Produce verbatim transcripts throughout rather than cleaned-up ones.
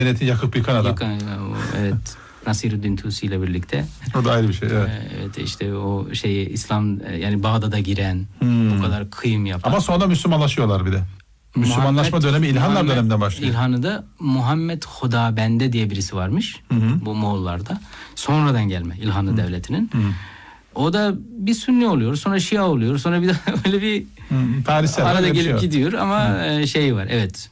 Medeniyeti yakıp yıkan adam. Yıkan, evet. Nasiruddin Tusi ile birlikte. O da ayrı bir şey. Evet, evet işte o şeyi İslam yani Bağdat'a giren, hmm. bu kadar kıyım yapan. Ama sonra Müslümanlaşıyorlar bir de. Müslümanlaşma Muhammed, dönemi İlhanlar Muhammed, döneminden başlıyor. İlhan'ı da Muhammed Hudabende diye birisi varmış. Hı hı. Bu Moğollarda. Sonradan gelme İlhanlı hı. devletinin. Hı. O da bir Sünni oluyor, sonra Şia oluyor, sonra bir de öyle bir Paris'e arada gelip şey gidiyor ama hı. şey var. Evet.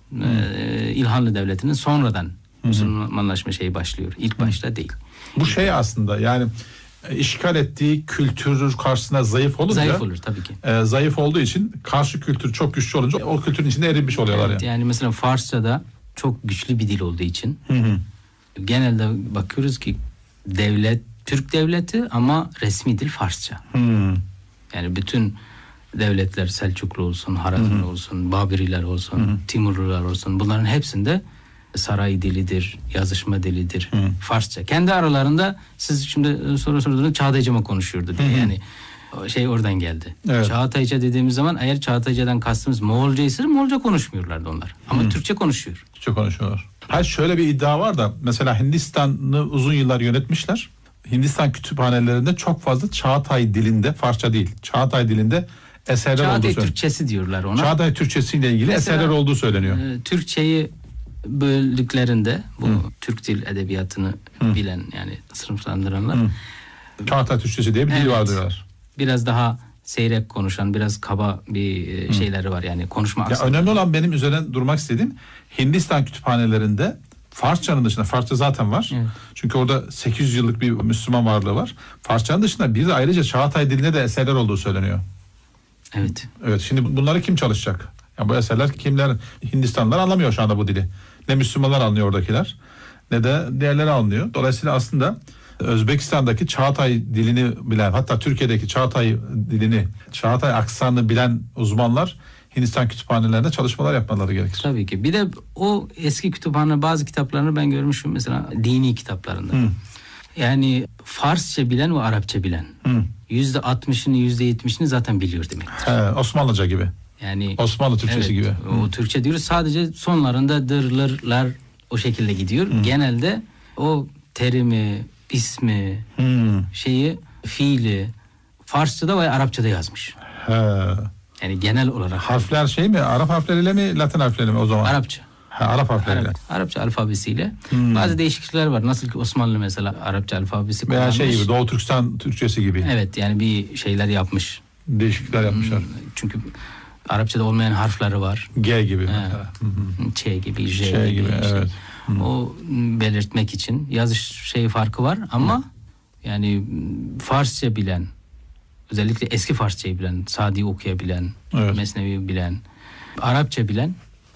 E, İlhanlı devletinin sonradan Müslümanlaşma şeyi başlıyor. İlk başta değil. Bu şey aslında yani işgal ettiği kültür karşısında zayıf olunca zayıf olur tabii ki. E, zayıf olduğu için karşı kültür çok güçlü olunca o kültürün içinde erimiş oluyorlar evet, yani. Yani mesela Farsça'da çok güçlü bir dil olduğu için hı hı. genelde bakıyoruz ki devlet Türk devleti ama resmi dil Farsça. Hı. Yani bütün devletler Selçuklu olsun, Harazmi olsun, Babiriler olsun, hı hı. Timurlular olsun bunların hepsinde saray dilidir, yazışma dilidir, hı. Farsça. Kendi aralarında siz şimdi soru sorduğunuz Çağatayca mı konuşuyordu diye. Hı hı. Yani şey oradan geldi. Evet. Çağatayca dediğimiz zaman eğer Çağatayca'dan kastımız Moğolca ise Moğolca konuşmuyorlardı onlar. Ama hı. Türkçe konuşuyor. Türkçe konuşuyorlar. Hayır şöyle bir iddia var da mesela Hindistan'ı uzun yıllar yönetmişler. Hindistan kütüphanelerinde çok fazla Çağatay dilinde, Farsça değil, Çağatay dilinde eserler Çağatay olduğu söyleniyor. Çağatay Türkçesi diyorlar ona. Çağatay Türkçesiyle ilgili mesela, eserler olduğu söyleniyor. E, Türkçeyi böldüklerinde bu Hı. Türk dil edebiyatını Hı. bilen yani sınıflandıranlar. Hı. Çağatay Türkçesi diye bir evet, dil var diyorlar. Biraz daha seyrek konuşan, biraz kaba bir Hı. şeyleri var yani konuşma ya önemli olan benim üzerine durmak istediğim Hindistan kütüphanelerinde Farsçanın dışında, Farsça zaten var. Evet. Çünkü orada sekiz yüz yıllık bir Müslüman varlığı var. Farsçanın dışında bir de ayrıca Çağatay dilinde de eserler olduğu söyleniyor. Evet. Evet. Şimdi bunları kim çalışacak? Yani bu eserler kimler? Hindistanlılar anlamıyor şu anda bu dili. Ne Müslümanlar anlıyor oradakiler, ne de diğerleri anlıyor. Dolayısıyla aslında Özbekistan'daki Çağatay dilini bilen, hatta Türkiye'deki Çağatay dilini, Çağatay aksanını bilen uzmanlar Hindistan kütüphanelerinde çalışmalar yapmaları gerekir. Tabii ki. Bir de o eski kütüphane bazı kitaplarını ben görmüşüm mesela dini kitaplarında. Hı. Yani Farsça bilen ve Arapça bilen yüzde altmışını yüzde yetmişini zaten biliyor demektir. He, Osmanlıca gibi. Yani Osmanlı Türkçesi evet, gibi. O Hı. Türkçe diyoruz sadece sonlarında dırlırlar o şekilde gidiyor. Hı. Genelde o terimi, ismi, Hı. şeyi, fiili Farsçada ve Arapçada yazmış. He. Yani genel olarak. Harfler şey mi? Arap harfleriyle mi? Latin harfleriyle mi o zaman? Arapça. Ha, Arap harfleriyle. Arap, Arapça alfabesiyle. Hmm. Bazı değişiklikler var. Nasıl ki Osmanlı mesela Arapça alfabesi kullanmış. Veya şey gibi Doğu Türkistan Türkçesi gibi. Evet yani bir şeyler yapmış. Değişiklikler yapmışlar. Çünkü Arapçada olmayan harfleri var. G gibi. Ee, Ç gibi, J Ç gibi. gibi işte. evet. O belirtmek için yazış şey farkı var ama Hı. yani Farsça bilen, özellikle eski Farsçayı bilen, Sadi okuyabilen, evet. Mesnevi bilen, Arapça bilen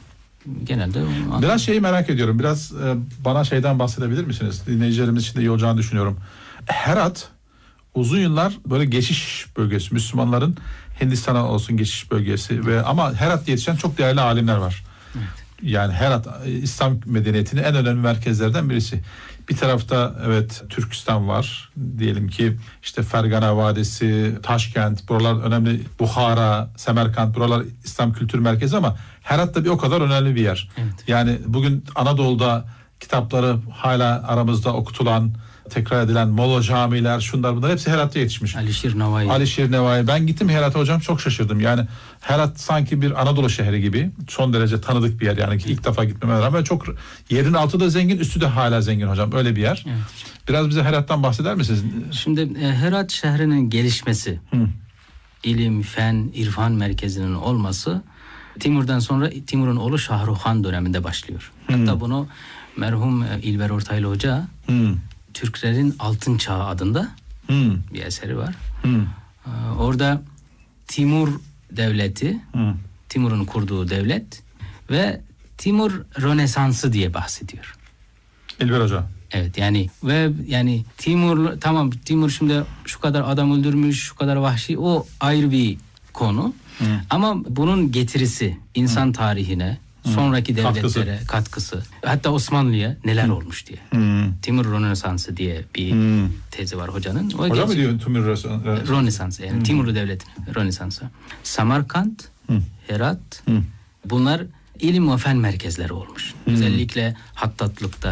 genelde biraz anladım. Şeyi merak ediyorum. Biraz e, bana şeyden bahsedebilir misiniz? Dinleyicilerimiz için de iyi olacağını düşünüyorum. Herat uzun yıllar böyle geçiş bölgesi. Müslümanların Hindistan'a olsun geçiş bölgesi ve ama Herat'ta yetişen çok değerli alimler var. Evet. Yani Herat İslam medeniyetinin en önemli merkezlerden birisi. Bir tarafta evet Türkistan var. Diyelim ki işte Fergana Vadisi, Taşkent, buralar önemli. Buhara, Semerkant, buralar İslam kültür merkezi ama Herat da bir o kadar önemli bir yer. Evet. Yani bugün Anadolu'da kitapları hala aramızda okutulan, tekrar edilen Molla camiler, şunlar bunlar hepsi Herat'ta yetişmiş. Alişir Nevai. Alişir Nevai. Ben gittim Herat'a hocam, çok şaşırdım. Yani Herat sanki bir Anadolu şehri gibi. Son derece tanıdık bir yer. Yani ilk defa gitmeme rağmen çok, yerin altı da zengin, üstü de hala zengin hocam. Öyle bir yer. Evet. Biraz bize Herat'tan bahseder misiniz? Şimdi e, Herat şehrinin gelişmesi, Hı. ilim, fen, irfan merkezinin olması Timur'dan sonra Timur'un oğlu Şahruhan döneminde başlıyor. Hı. Hatta bunu merhum e, İlber Ortaylı Hoca Hı. Türklerin Altın Çağı adında hmm. bir eseri var. Hmm. Ee, orada Timur devleti, hmm. Timur'un kurduğu devlet ve Timur Rönesansı diye bahsediyor. İlber Hoca. Evet yani ve yani Timur tamam Timur şimdi şu kadar adam öldürmüş, şu kadar vahşi, o ayrı bir konu. Hmm. Ama bunun getirisi insan hmm. tarihine, sonraki devletlere katkısı. katkısı. Hatta Osmanlı'ya neler hmm. olmuş diye. Hmm. Timur Rönesansı diye bir hmm. tezi var hocanın. O Hoca mı diyor Timur Rönesansı? Yani hmm. Timurlu devletinin Rönesansı. Samarkand, hmm. Herat, hmm. bunlar ilim ve fen merkezleri olmuş. Özellikle hattatlıkta,